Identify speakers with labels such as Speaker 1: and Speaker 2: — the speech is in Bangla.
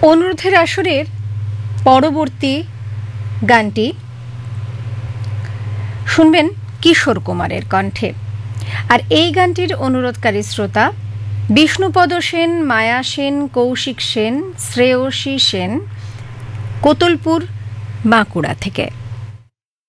Speaker 1: অনুরোধের আসরের পরবর্তী গানটি শুনবেন কিশোর কুমারের কণ্ঠে। আর এই গানটির অনুরোধকারী শ্রোতা বিষ্ণুপদ সেন, মায়া সেন, কৌশিক সেন, শ্রেয়সী সেন, কোতলপুর, বাঁকুড়া থেকে।